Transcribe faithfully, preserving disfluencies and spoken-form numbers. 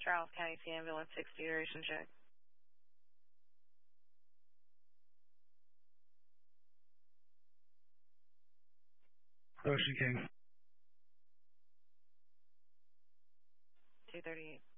Charles County T Ambulance six duration check. Ocean King. two thirty-eight.